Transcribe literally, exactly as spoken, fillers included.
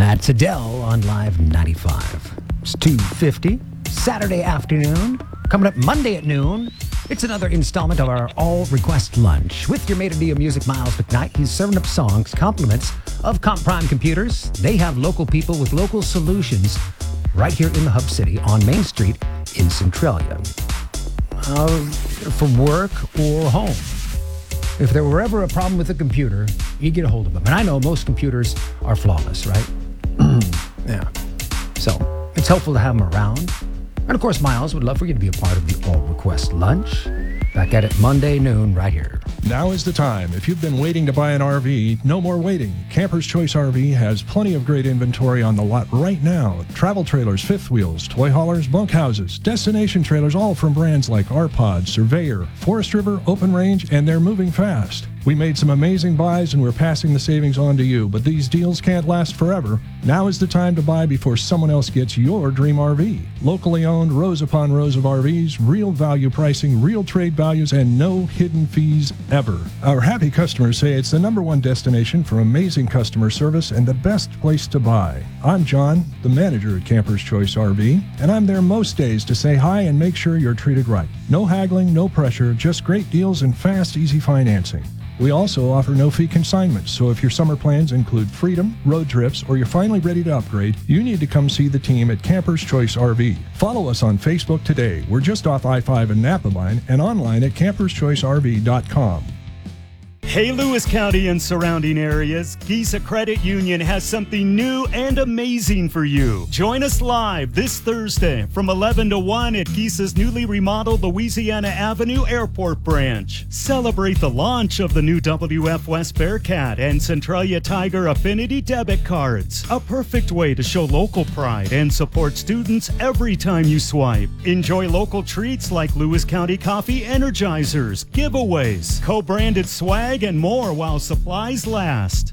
That's Adele on Live ninety-five. It's two fifty, Saturday afternoon. Coming up Monday at noon, it's another installment of our all-request lunch with your mate of music, Miles McKnight. He's serving up songs, compliments of Comp Prime Computers. They have local people with local solutions right here in the Hub City on Main Street in Centralia. Uh, for work or home. If there were ever a problem with a computer, you get a hold of them. And I know most computers are flawless, right? Yeah. So it's helpful to have them around. And of course, Miles would love for you to be a part of the All Request Lunch. Back at it Monday noon right here. Now is the time. If you've been waiting to buy an R V, no more waiting. Camper's Choice R V has plenty of great inventory on the lot right now. Travel trailers, fifth wheels, toy haulers, bunkhouses, destination trailers, all from brands like R Pod, Surveyor, Forest River, Open Range, and they're moving fast. We made some amazing buys and we're passing the savings on to you, but these deals can't last forever. Now is the time to buy before someone else gets your dream R V. Locally owned, rows upon rows of R Vs, real value pricing, real trade values, and no hidden fees ever. Our happy customers say it's the number one destination for amazing customer service and the best place to buy. I'm John, the manager at Camper's Choice R V, and I'm there most days to say hi and make sure you're treated right. No haggling, no pressure, just great deals and fast, easy financing. We also offer no-fee consignments, so if your summer plans include freedom, road trips, or you're finally ready to upgrade, you need to come see the team at Camper's Choice R V. Follow us on Facebook today. We're just off I five and Napa Line and online at campers choice r v dot com. Hey, Lewis County and surrounding areas, Giza Credit Union has something new and amazing for you. Join us live this Thursday from eleven to one at Giza's newly remodeled Louisiana Avenue Airport branch. Celebrate the launch of the new W F West Bearcat and Centralia Tiger Affinity debit cards. A perfect way to show local pride and support students every time you swipe. Enjoy local treats like Lewis County Coffee Energizers, giveaways, co-branded swag, and more while supplies last.